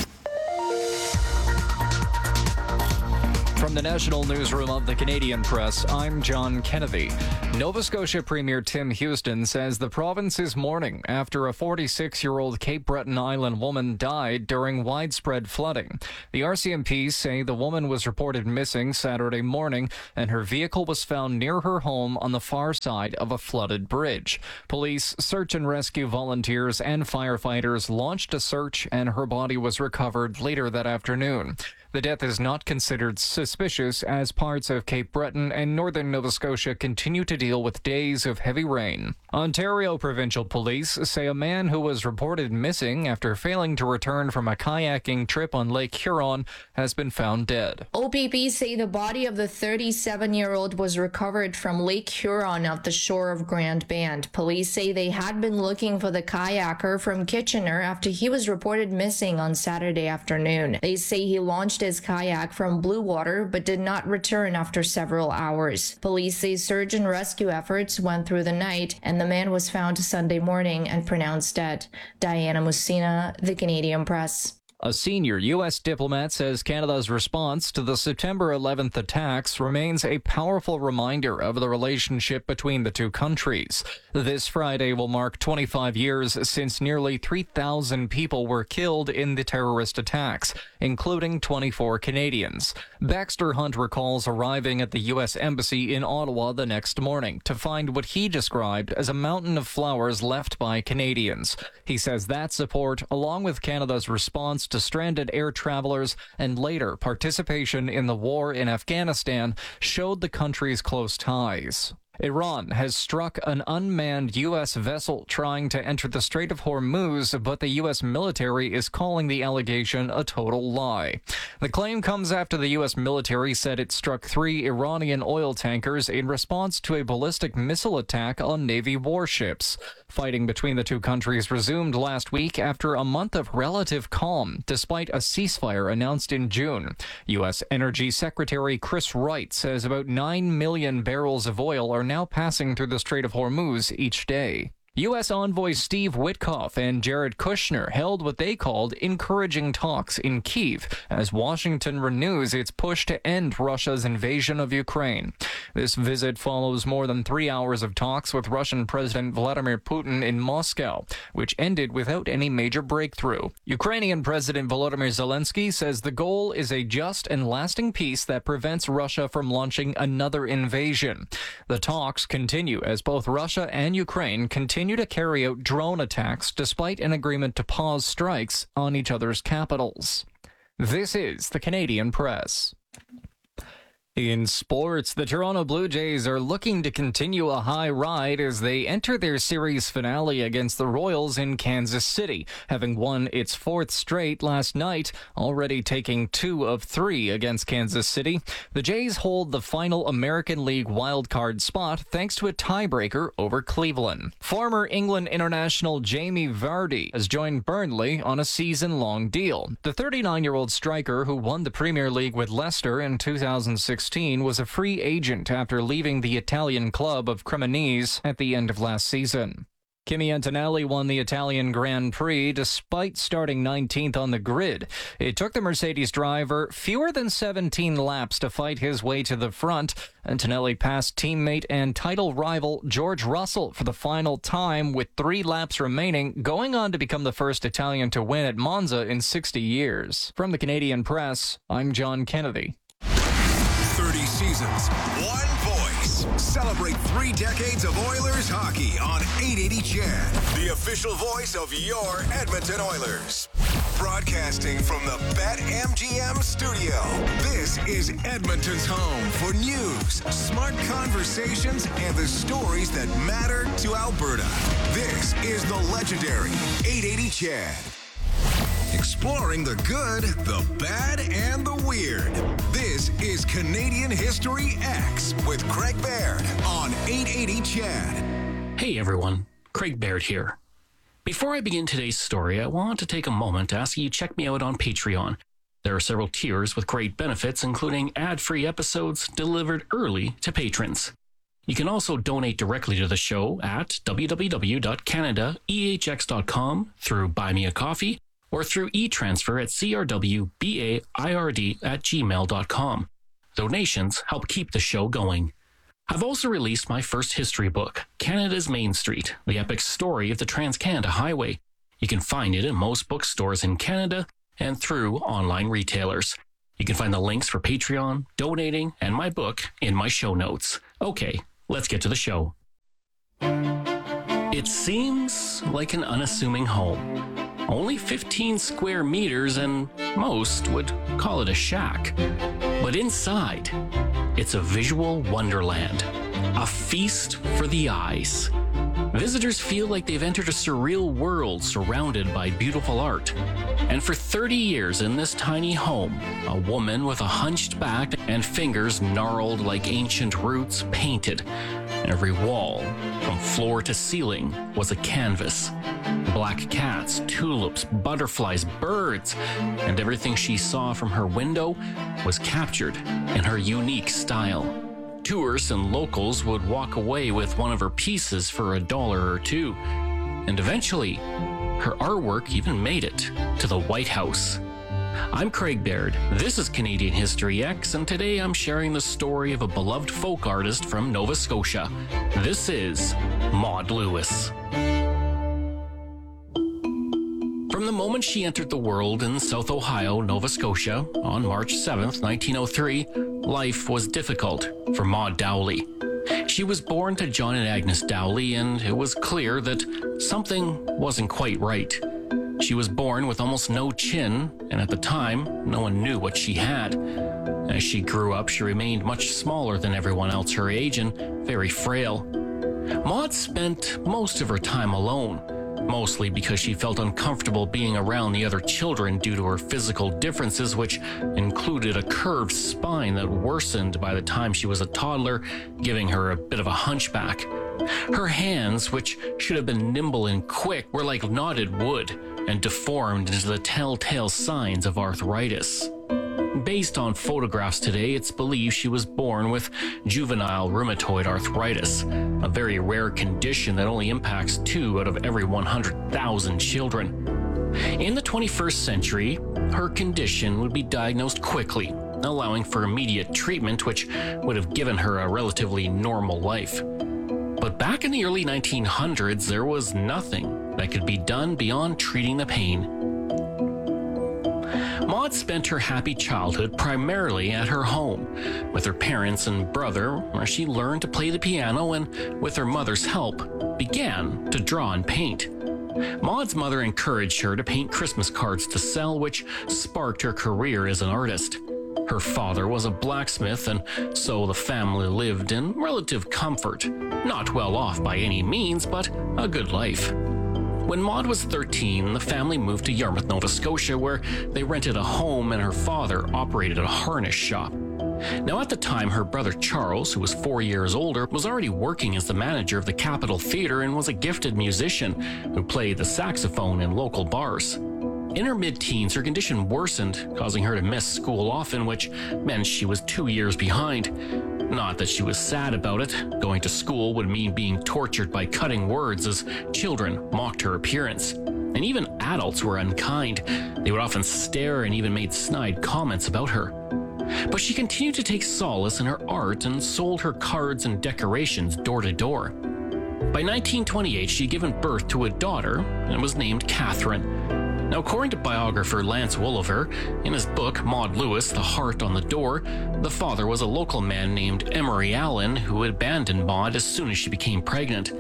From the National Newsroom of the Canadian Press, I'm John Kennedy. Nova Scotia Premier Tim Houston says the province is mourning after a 46-year-old Cape Breton Island woman died during widespread flooding. The RCMP say the woman was reported missing Saturday morning and her vehicle was found near her home on the far side of a flooded bridge. Police, search and rescue volunteers and firefighters launched a search and her body was recovered later that afternoon. The death is not considered suspicious as parts of Cape Breton and northern Nova Scotia continue to deal with days of heavy rain. Ontario Provincial Police say a man who was reported missing after failing to return from a kayaking trip on Lake Huron has been found dead. OPP say the body of the 37-year-old was recovered from Lake Huron off the shore of Grand Band. Police say they had been looking for the kayaker from Kitchener after he was reported missing on Saturday afternoon. They say he launched his kayak from Blue Water but did not return after several hours. Police say search and rescue efforts went through the night and the man was found Sunday morning and pronounced dead. Diana Musina, The Canadian Press. A senior U.S. diplomat says Canada's response to the September 11th attacks remains a powerful reminder of the relationship between the two countries. This Friday will mark 25 years since nearly 3,000 people were killed in the terrorist attacks, including 24 Canadians. Baxter Hunt recalls arriving at the U.S. Embassy in Ottawa the next morning to find what he described as a mountain of flowers left by Canadians. He says that support, along with Canada's response to stranded air travelers and later participation in the war in Afghanistan, showed the country's close ties. Iran has struck an unmanned U.S. vessel trying to enter the Strait of Hormuz, but the U.S. military is calling the allegation a total lie. The claim comes after the U.S. military said it struck 3 Iranian oil tankers in response to a ballistic missile attack on Navy warships. Fighting between the two countries resumed last week after a month of relative calm, despite a ceasefire announced in June. U.S. Energy Secretary Chris Wright says about 9 million barrels of oil are now passing through the Strait of Hormuz each day. U.S. envoy Steve Witkoff and Jared Kushner held what they called encouraging talks in Kyiv as Washington renews its push to end Russia's invasion of Ukraine. This visit follows more than 3 hours of talks with Russian President Vladimir Putin in Moscow, which ended without any major breakthrough. Ukrainian President Volodymyr Zelensky says the goal is a just and lasting peace that prevents Russia from launching another invasion. The talks continue as both Russia and Ukraine continue to carry out drone attacks despite an agreement to pause strikes on each other's capitals. This is the Canadian Press. In sports, the Toronto Blue Jays are looking to continue a high ride as they enter their series finale against the Royals in Kansas City, having won its 4th straight last night, already taking 2 of 3 against Kansas City. The Jays hold the final American League wildcard spot thanks to a tiebreaker over Cleveland. Former England international Jamie Vardy has joined Burnley on a season-long deal. The 39-year-old striker who won the Premier League with Leicester in 2016 was a free agent after leaving the Italian club of Cremonese at the end of last season. Kimi Antonelli won the Italian Grand Prix despite starting 19th on the grid. It took the Mercedes driver fewer than 17 laps to fight his way to the front. Antonelli passed teammate and title rival George Russell for the final time with 3 laps remaining, going on to become the first Italian to win at Monza in 60 years. From the Canadian Press, I'm John Kennedy. 30 seasons, one voice. Celebrate 3 decades of Oilers hockey on 880 CHED, the official voice of your Edmonton Oilers. Broadcasting from the BetMGM studio, this is Edmonton's home for news, smart conversations, and the stories that matter to Alberta. This is the legendary 880 Chad. Exploring the good, the bad, and the weird. This is Canadian History X with Craig Baird on 880 Chad. Hey everyone, Craig Baird here. Before I begin today's story, I want to take a moment to ask you to check me out on Patreon. There are several tiers with great benefits, including ad-free episodes delivered early to patrons. You can also donate directly to the show at www.canadaehx.com through Buy Me a Coffee or through e-transfer at crwbaird@gmail.com. Donations help keep the show going. I've also released my first history book, Canada's Main Street, the epic story of the Trans-Canada Highway. You can find it in most bookstores in Canada and through online retailers. You can find the links for Patreon, donating, and my book in my show notes. Okay, let's get to the show. It seems like an unassuming home. Only 15 square meters, and most would call it a shack. But inside, it's a visual wonderland, a feast for the eyes. Visitors feel like they've entered a surreal world surrounded by beautiful art. And for 30 years in this tiny home, a woman with a hunched back and fingers gnarled like ancient roots painted. Every wall, from floor to ceiling, was a canvas. Black cats, tulips, butterflies, birds, and everything she saw from her window was captured in her unique style. Tourists and locals would walk away with one of her pieces for $1 or $2. And eventually, her artwork even made it to the White House. I'm Craig Baird. This is Canadian History X, and today I'm sharing the story of a beloved folk artist from Nova Scotia. This is Maud Lewis. From the moment she entered the world in South Ohio, Nova Scotia, on March 7th, 1903, life was difficult for Maud Dowley. She was born to John and Agnes Dowley, and it was clear that something wasn't quite right. She was born with almost no chin, and at the time, no one knew what she had. As she grew up, she remained much smaller than everyone else her age and very frail. Maud spent most of her time alone, mostly because she felt uncomfortable being around the other children due to her physical differences, which included a curved spine that worsened by the time she was a toddler, giving her a bit of a hunchback. Her hands, which should have been nimble and quick, were like knotted wood and deformed into the telltale signs of arthritis. Based on photographs today, it's believed she was born with juvenile rheumatoid arthritis, a very rare condition that only impacts 2 out of every 100,000 children. In the 21st century, her condition would be diagnosed quickly, allowing for immediate treatment, which would have given her a relatively normal life. But back in the early 1900s, there was nothing that could be done beyond treating the pain. Maud spent her happy childhood primarily at her home, with her parents and brother, where she learned to play the piano and, with her mother's help, began to draw and paint. Maud's mother encouraged her to paint Christmas cards to sell, which sparked her career as an artist. Her father was a blacksmith, and so the family lived in relative comfort. Not well off by any means, but a good life. When Maud was 13, the family moved to Yarmouth, Nova Scotia, where they rented a home and her father operated a harness shop. Now, at the time, her brother Charles, who was 4 years older, was already working as the manager of the Capitol Theatre and was a gifted musician who played the saxophone in local bars. In her mid-teens, her condition worsened, causing her to miss school often, which meant she was 2 years behind. Not that she was sad about it. Going to school would mean being tortured by cutting words as children mocked her appearance. And even adults were unkind. They would often stare and even made snide comments about her. But she continued to take solace in her art and sold her cards and decorations door to door. By 1928, she had given birth to a daughter and was named Catherine. Now, according to biographer Lance Wolliver, in his book Maud Lewis, The Heart on the Door, the father was a local man named Emery Allen who had abandoned Maud as soon as she became pregnant.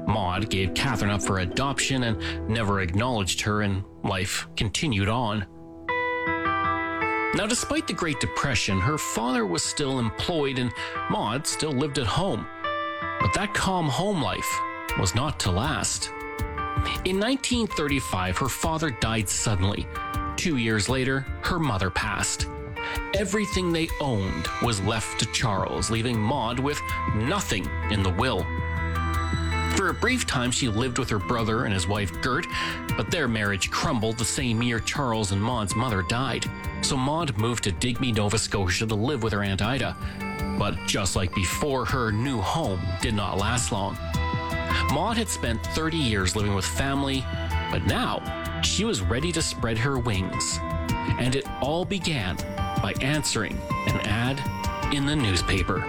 Maud gave Catherine up for adoption and never acknowledged her, and life continued on. Now, despite the Great Depression, her father was still employed and Maud still lived at home. But that calm home life was not to last. In 1935, her father died suddenly. 2 years later, her mother passed. Everything they owned was left to Charles, leaving Maud with nothing in the will. For a brief time, she lived with her brother and his wife Gert, but their marriage crumbled the same year Charles and Maud's mother died. So Maud moved to Digby, Nova Scotia to live with her Aunt Ida. But just like before, her new home did not last long. Maud had spent 30 years living with family, but now she was ready to spread her wings. And it all began by answering an ad in the newspaper.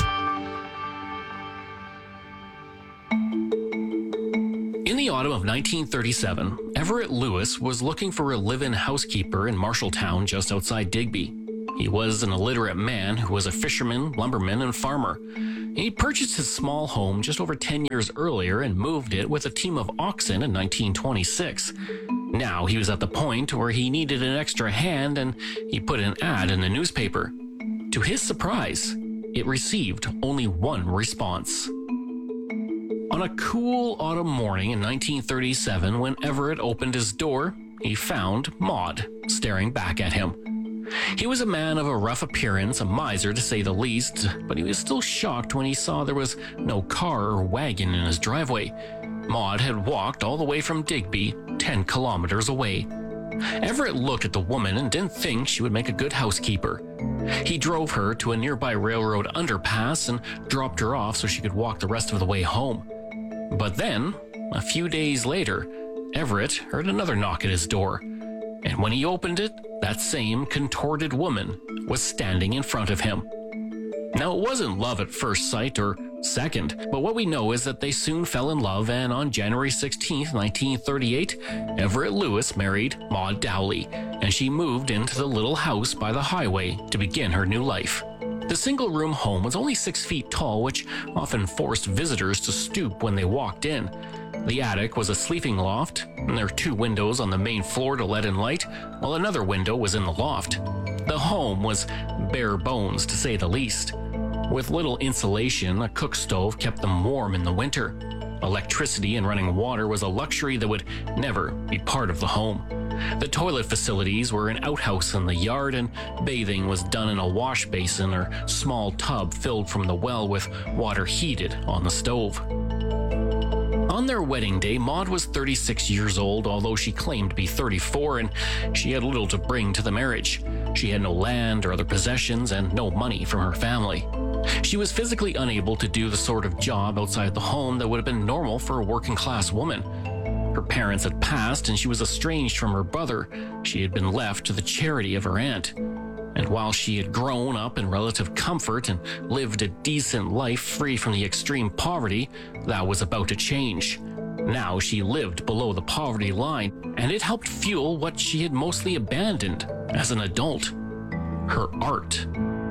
In the autumn of 1937, Everett Lewis was looking for a live-in housekeeper in Marshalltown just outside Digby. He was an illiterate man who was a fisherman, lumberman, and farmer. He purchased his small home just over 10 years earlier and moved it with a team of oxen in 1926. Now he was at the point where he needed an extra hand, and he put an ad in the newspaper. To his surprise, it received only one response. On a cool autumn morning in 1937, when Everett opened his door, he found Maud staring back at him. He was a man of a rough appearance, a miser to say the least, but he was still shocked when he saw there was no car or wagon in his driveway. Maud had walked all the way from Digby, 10 kilometers away. Everett looked at the woman and didn't think she would make a good housekeeper. He drove her to a nearby railroad underpass and dropped her off so she could walk the rest of the way home. But then, a few days later, Everett heard another knock at his door. And when he opened it, that same contorted woman was standing in front of him. Now, it wasn't love at first sight or second, but what we know is that they soon fell in love, and on January 16, 1938, Everett Lewis married Maud Dowley, and she moved into the little house by the highway to begin her new life. The single-room home was only 6 feet tall, which often forced visitors to stoop when they walked in. The attic was a sleeping loft, and there were 2 windows on the main floor to let in light, while another window was in the loft. The home was bare bones, to say the least. With little insulation, a cook stove kept them warm in the winter. Electricity and running water was a luxury that would never be part of the home. The toilet facilities were an outhouse in the yard, and bathing was done in a wash basin or small tub filled from the well with water heated on the stove. On their wedding day, Maud was 36 years old, although she claimed to be 34, and she had little to bring to the marriage. She had no land or other possessions and no money from her family. She was physically unable to do the sort of job outside the home that would have been normal for a working-class woman. Her parents had passed, and she was estranged from her brother. She had been left to the charity of her aunt. And while she had grown up in relative comfort and lived a decent life free from the extreme poverty, that was about to change. Now she lived below the poverty line, and it helped fuel what she had mostly abandoned as an adult: her art.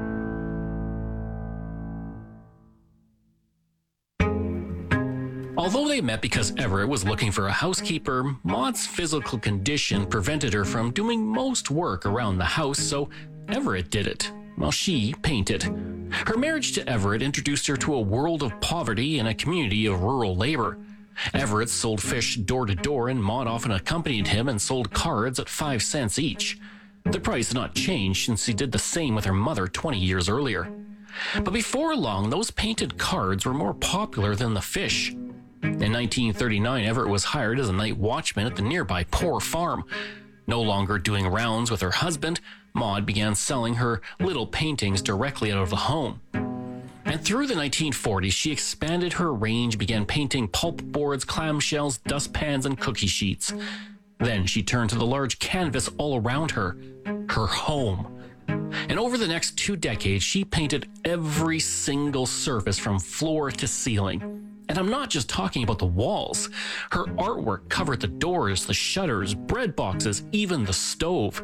Although they met because Everett was looking for a housekeeper, Maud's physical condition prevented her from doing most work around the house, so Everett did it, while she painted. Her marriage to Everett introduced her to a world of poverty and a community of rural labor. Everett sold fish door to door, and Maud often accompanied him and sold cards at 5 cents each. The price had not changed since he did the same with her mother 20 years earlier. But before long, those painted cards were more popular than the fish. In 1939, Everett was hired as a night watchman at the nearby Poor Farm. No longer doing rounds with her husband, Maud began selling her little paintings directly out of the home. And through the 1940s, she expanded her range, began painting pulp boards, clamshells, dustpans, and cookie sheets. Then she turned to the large canvas all around her home. And over the next 2 decades, she painted every single surface from floor to ceiling. And I'm not just talking about the walls. Her artwork covered the doors, the shutters, bread boxes, even the stove.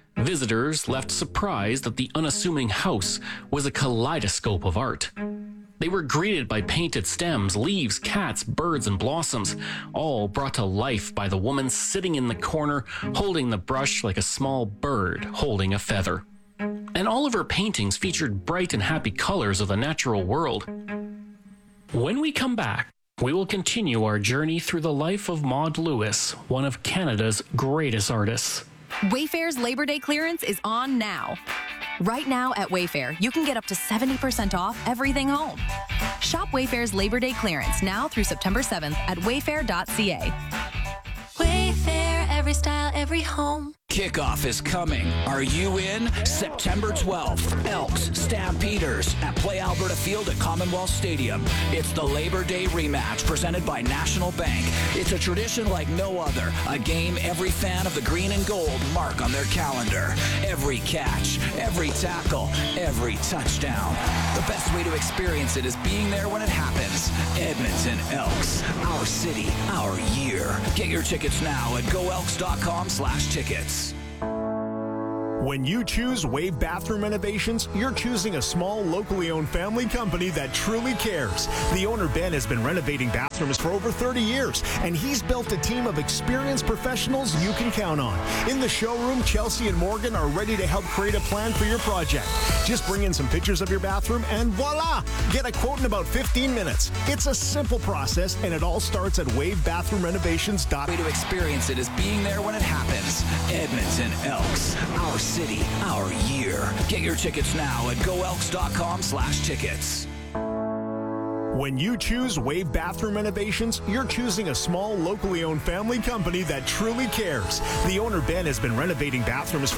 Visitors left surprised that the unassuming house was a kaleidoscope of art. They were greeted by painted stems, leaves, cats, birds, and blossoms, all brought to life by the woman sitting in the corner, holding the brush like a small bird holding a feather. And all of her paintings featured bright and happy colors of the natural world. When we come back, we will continue our journey through the life of Maud Lewis, one of Canada's greatest artists. Wayfair's Labor Day clearance is on now. Right now at Wayfair, you can get up to 70% off everything home. Shop Wayfair's Labor Day clearance now through September 7th at wayfair.ca. Wayfair, every style, every home. Kickoff is coming. Are you in? September 12th, Elks, Stampeders at Play Alberta Field at Commonwealth Stadium. It's the Labor Day rematch presented by National Bank. It's a tradition like no other. A game every fan of the green and gold mark on their calendar. Every catch, every tackle, every touchdown. The best way to experience it is being there when it happens. Edmonton Elks. Our city, our year. Get your tickets now at goelks.com/tickets. When you choose Wave Bathroom Renovations, you're choosing a small, locally owned family company that truly cares. The owner, Ben, has been renovating bathrooms for over 30 years, and he's built a team of experienced professionals you can count on. In the showroom, Chelsea and Morgan are ready to help create a plan for your project. Just bring in some pictures of your bathroom, and voila! Get a quote in about 15 minutes. It's a simple process, and it all starts at wavebathroomrenovations.com. The way to experience it is being there when it happens. Edmonton Elks. Our city, our year. Get your tickets now at goelks.com/tickets. When you choose Wave Bathroom Renovations, you're choosing a small, locally owned family company that truly cares. The owner, Ben, has been renovating bathrooms for